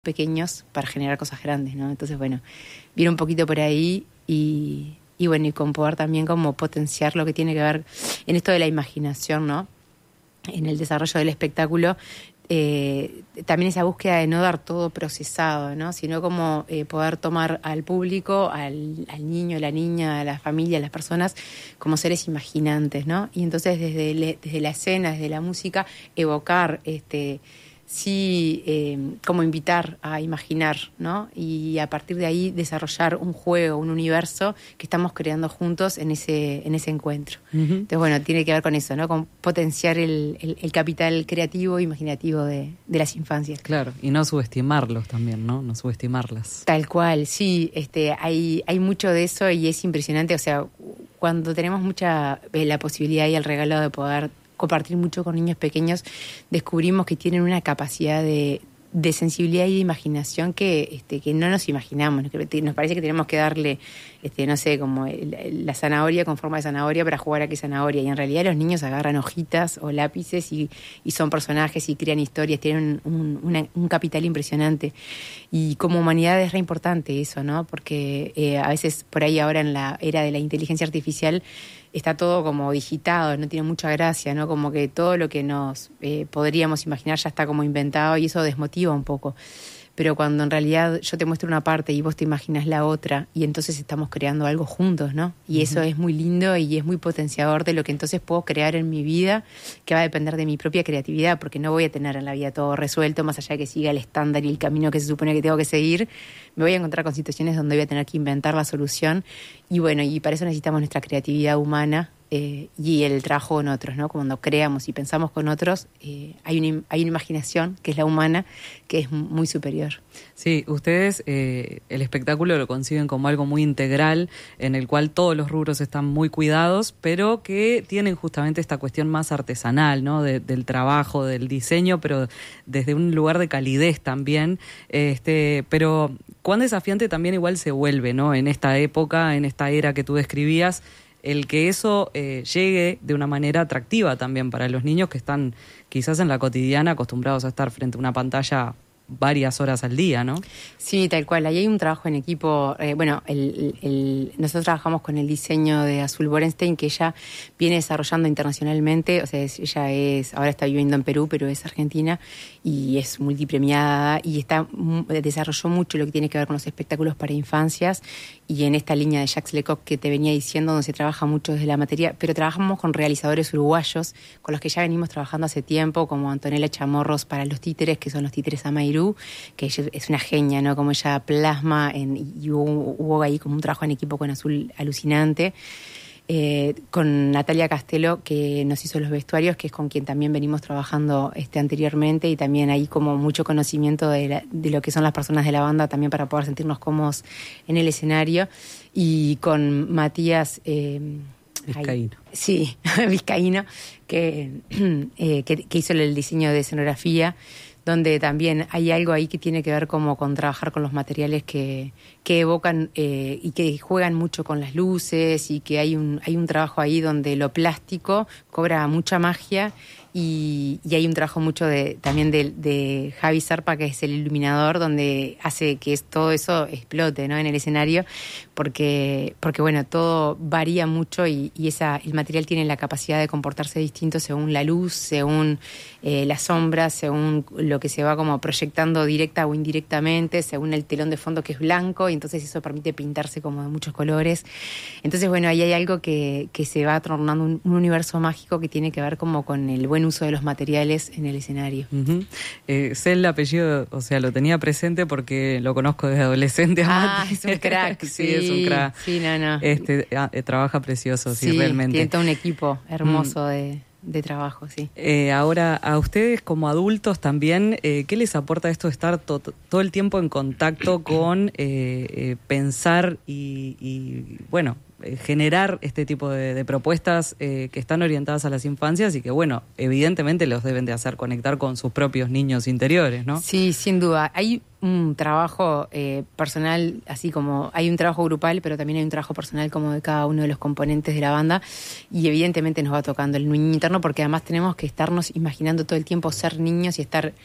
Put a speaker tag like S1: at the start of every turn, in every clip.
S1: pequeños para generar cosas grandes, ¿no? Entonces, bueno, viene un poquito por ahí y bueno, y con poder también como potenciar lo que tiene que ver en esto de la imaginación, ¿no? En el desarrollo del espectáculo, también esa búsqueda de no dar todo procesado, ¿no? Sino como poder tomar al público, al niño, la niña, a la familia, a las personas, como seres imaginantes, ¿no? Y entonces desde la escena, desde la música, evocar como invitar a imaginar, ¿no? Y a partir de ahí desarrollar un juego, un universo que estamos creando juntos en ese encuentro. Uh-huh. Entonces, bueno, tiene que ver con eso, ¿no? Con potenciar el capital creativo, imaginativo de las infancias.
S2: Claro, y no subestimarlos también, ¿no? No subestimarlas.
S1: Tal cual, sí. Hay mucho de eso y es impresionante. O sea, cuando tenemos la posibilidad y el regalo de poder compartir mucho con niños pequeños, descubrimos que tienen una capacidad de sensibilidad y de imaginación que no nos imaginamos. Nos parece que tenemos que darle, no sé, como la zanahoria con forma de zanahoria para jugar a qué zanahoria. Y en realidad los niños agarran hojitas o lápices y son personajes y crean historias, tienen un capital impresionante. Y como humanidad es re importante eso, ¿no? Porque a veces por ahí ahora en la era de la inteligencia artificial está todo como digitado, no tiene mucha gracia, ¿no? Como que todo lo que nos podríamos imaginar ya está como inventado y eso desmotiva un poco. Pero cuando en realidad yo te muestro una parte y vos te imaginas la otra y entonces estamos creando algo juntos, ¿no? Y uh-huh. Eso es muy lindo y es muy potenciador de lo que entonces puedo crear en mi vida, que va a depender de mi propia creatividad, porque no voy a tener en la vida todo resuelto, más allá de que siga el estándar y el camino que se supone que tengo que seguir. Me voy a encontrar con situaciones donde voy a tener que inventar la solución y bueno, y para eso necesitamos nuestra creatividad humana y el trabajo con otros, ¿no? Cuando creamos y pensamos con otros, hay una imaginación, que es la humana, que es muy superior.
S2: Sí, ustedes el espectáculo lo conciben como algo muy integral, en el cual todos los rubros están muy cuidados, pero que tienen justamente esta cuestión más artesanal, ¿no? Del trabajo, del diseño, pero desde un lugar de calidez también. Pero cuán desafiante también igual se vuelve, ¿no? En esta época, en esta era que tú describías, el que eso llegue de una manera atractiva también para los niños que están quizás en la cotidiana acostumbrados a estar frente a una pantalla varias horas al día, ¿no?
S1: Sí, tal cual. Ahí hay un trabajo en equipo. Nosotros trabajamos con el diseño de Azul Borenstein, que ella viene desarrollando internacionalmente. O sea, ahora está viviendo en Perú, pero es argentina y es multipremiada y desarrolló mucho lo que tiene que ver con los espectáculos para infancias y en esta línea de Jacques Lecoq que te venía diciendo, donde se trabaja mucho desde la materia, pero trabajamos con realizadores uruguayos, con los que ya venimos trabajando hace tiempo, como Antonella Chamorros para los títeres, que son los títeres Amairú, que ella es una genia, ¿no? Como ella plasma y hubo ahí como un trabajo en equipo con Azul alucinante. Con Natalia Castelo, que nos hizo los vestuarios, que es con quien también venimos trabajando anteriormente, y también hay como mucho conocimiento de lo que son las personas de la banda, también para poder sentirnos cómodos en el escenario. Y con Matías
S2: Vizcaíno.
S1: Sí, Vizcaíno, que hizo el diseño de escenografía, donde también hay algo ahí que tiene que ver como con trabajar con los materiales que evocan y que juegan mucho con las luces, y que hay un trabajo ahí donde lo plástico cobra mucha magia y hay un trabajo mucho también de Javi Serpa, que es el iluminador, donde hace que todo eso explote, ¿no? En el escenario, porque bueno, todo varía mucho y el material tiene la capacidad de comportarse distinto según la luz, según las sombras, según lo que se va como proyectando directa o indirectamente, según el telón de fondo que es blanco, y entonces eso permite pintarse como de muchos colores. Entonces, bueno, ahí hay algo que se va tornando un universo mágico que tiene que ver como con el buen uso de los materiales en el escenario.
S2: Uh-huh. Sé el apellido, o sea, lo tenía presente porque lo conozco desde adolescente.
S1: Es un crack.
S2: Sí, es un crack.
S1: Sí, no.
S2: Trabaja precioso, sí, realmente.
S1: Tiene todo un equipo hermoso de trabajo, sí.
S2: Ahora, a ustedes como adultos también, ¿qué les aporta esto de estar todo el tiempo en contacto con pensar y bueno, generar este tipo de propuestas que están orientadas a las infancias y que, bueno, evidentemente los deben de hacer conectar con sus propios niños interiores, ¿no?
S1: Sí, sin duda. Hay un trabajo personal, así como hay un trabajo grupal, pero también hay un trabajo personal como de cada uno de los componentes de la banda, y evidentemente nos va tocando el niño interno, porque además tenemos que estarnos imaginando todo el tiempo ser niños y estar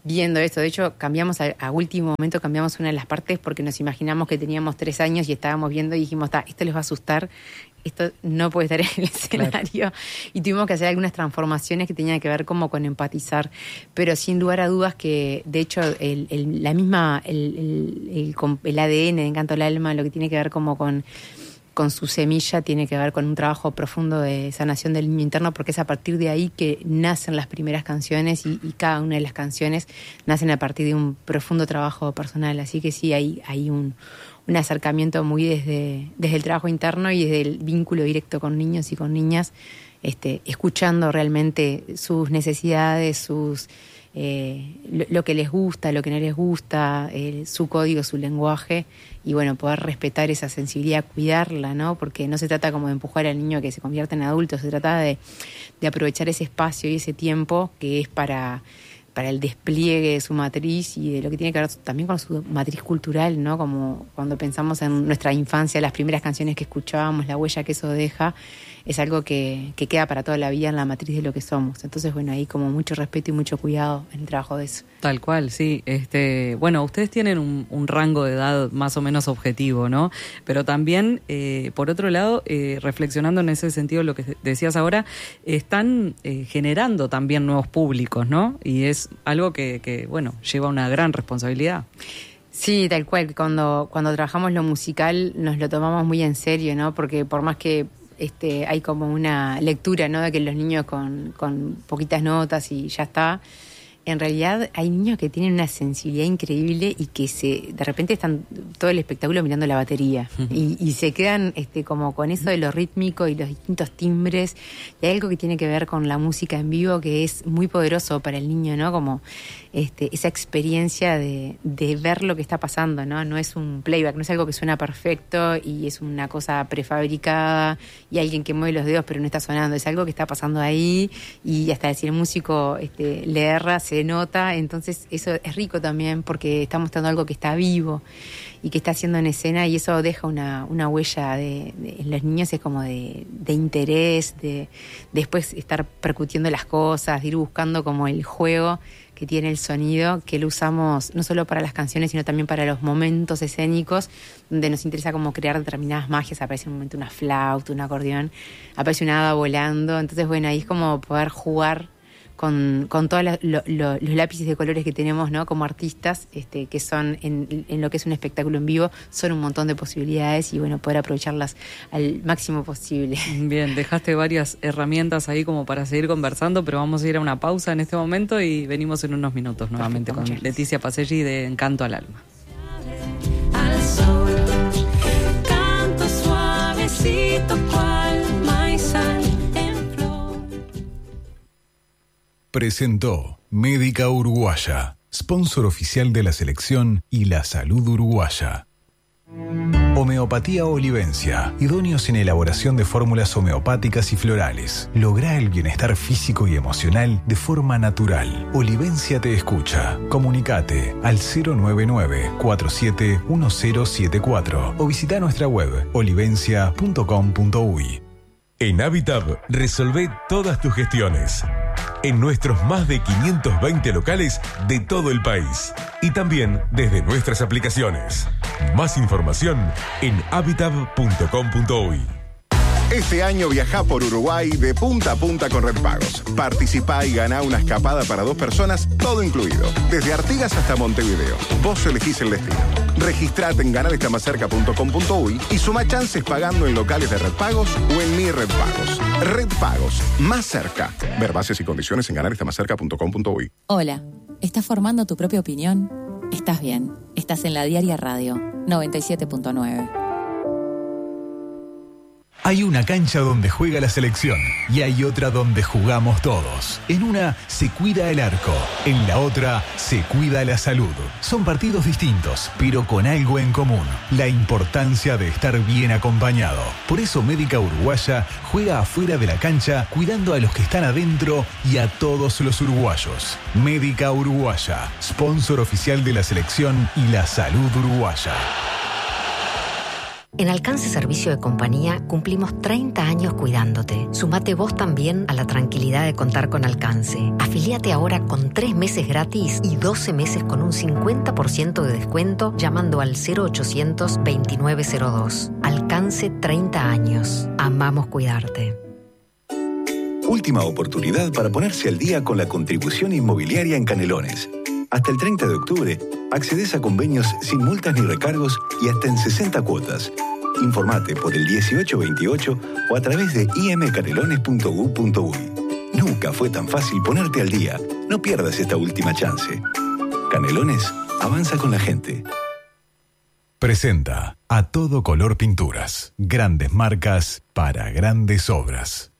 S1: viendo esto. De hecho, cambiamos a último momento, cambiamos una de las partes porque nos imaginamos que teníamos 3 años y estábamos viendo y dijimos, esto les va a asustar, esto no puede estar en el escenario. Claro. Y tuvimos que hacer algunas transformaciones que tenían que ver como con empatizar. Pero sin lugar a dudas que, de hecho, el ADN de Encanto al Alma, lo que tiene que ver como con su semilla, tiene que ver con un trabajo profundo de sanación del niño interno, porque es a partir de ahí que nacen las primeras canciones y cada una de las canciones nacen a partir de un profundo trabajo personal. Así que sí, hay un acercamiento muy desde el trabajo interno y desde el vínculo directo con niños y con niñas, escuchando realmente sus necesidades, sus lo que les gusta, lo que no les gusta, su código, su lenguaje, y bueno, poder respetar esa sensibilidad, cuidarla, ¿no? Porque no se trata como de empujar al niño a que se convierta en adulto, se trata de aprovechar ese espacio y ese tiempo que es para el despliegue de su matriz y de lo que tiene que ver también con su matriz cultural, ¿no? Como cuando pensamos en nuestra infancia, las primeras canciones que escuchábamos, la huella que eso deja, es algo que queda para toda la vida en la matriz de lo que somos. Entonces, bueno, ahí como mucho respeto y mucho cuidado en el trabajo de eso.
S2: Tal cual, sí. Bueno, ustedes tienen un rango de edad más o menos objetivo, ¿no? Pero también, por otro lado, reflexionando en ese sentido lo que decías ahora, están generando también nuevos públicos, ¿no? Y es algo que bueno, lleva una gran responsabilidad.
S1: Sí, tal cual. Cuando trabajamos lo musical nos lo tomamos muy en serio, ¿no? Porque por más que hay como una lectura, ¿no? De que los niños con poquitas notas y ya está. En realidad hay niños que tienen una sensibilidad increíble y que de repente están todo el espectáculo mirando la batería y se quedan como con eso de lo rítmico y los distintos timbres. Y hay algo que tiene que ver con la música en vivo que es muy poderoso para el niño, ¿no? Como esa experiencia de ver lo que está pasando, ¿no? No es un playback, no es algo que suena perfecto y es una cosa prefabricada y alguien que mueve los dedos pero no está sonando. Es algo que está pasando ahí y hasta si el músico le erra, se nota. Entonces eso es rico también porque está mostrando algo que está vivo y que está haciendo en escena, y eso deja una huella en los niños, es como de interés, de después estar percutiendo las cosas, de ir buscando como el juego que tiene el sonido, que lo usamos no solo para las canciones, sino también para los momentos escénicos, donde nos interesa como crear determinadas magias. Aparece en un momento una flauta, un acordeón, aparece una hada volando. Entonces, bueno, ahí es como poder jugar con todos los lápices de colores que tenemos, ¿no? Como artistas, que son en lo que es un espectáculo en vivo, son un montón de posibilidades y bueno, poder aprovecharlas al máximo posible.
S2: Bien, dejaste varias herramientas ahí como para seguir conversando, pero vamos a ir a una pausa en este momento y venimos en unos minutos nuevamente. Perfecto, con Leticia Pacelli de Encanto al Alma.
S3: Al sol, canto suavecito cual maizal.
S4: Presentó Médica Uruguaya, sponsor oficial de la selección y la salud uruguaya. Homeopatía Olivencia, idóneos en elaboración de fórmulas homeopáticas y florales. Logra el bienestar físico y emocional de forma natural. Olivencia te escucha. Comunicate al 099-471074 o visita nuestra web olivencia.com.uy.
S5: En Habitab resolvé todas tus gestiones en nuestros más de 520 locales de todo el país y también desde nuestras aplicaciones. Más información en habitab.com.uy.
S6: Este año viajá por Uruguay de punta a punta con Red Pagos. Participá y ganá una escapada para 2 personas, todo incluido. Desde Artigas hasta Montevideo. Vos elegís el destino. Registrate en ganarestamacerca.com.uy y suma chances pagando en locales de Red Pagos o en Mi Red Pagos. Red Pagos, más cerca. Ver bases y condiciones en ganarestamacerca.com.uy.
S7: Hola, ¿estás formando tu propia opinión? Estás bien. Estás en la Diaria Radio 97.9.
S4: Hay una cancha donde juega la selección y hay otra donde jugamos todos. En una se cuida el arco, en la otra se cuida la salud. Son partidos distintos, pero con algo en común: la importancia de estar bien acompañado. Por eso Médica Uruguaya juega afuera de la cancha, cuidando a los que están adentro y a todos los uruguayos. Médica Uruguaya, sponsor oficial de la selección y la salud uruguaya.
S8: En Alcance Servicio de Compañía cumplimos 30 años cuidándote. Sumate vos también a la tranquilidad de contar con Alcance. Afiliate ahora con 3 meses gratis y 12 meses con un 50% de descuento llamando al 0800 2902. Alcance 30 años. Amamos cuidarte.
S9: Última oportunidad para ponerse al día con la contribución inmobiliaria en Canelones. Hasta el 30 de octubre, accedes a convenios sin multas ni recargos y hasta en 60 cuotas. Informate por el 1828 o a través de imcanelones.gov.uy. Nunca fue tan fácil ponerte al día. No pierdas esta última chance. Canelones, avanza con la gente.
S4: Presenta A Todo Color Pinturas. Grandes marcas para grandes obras.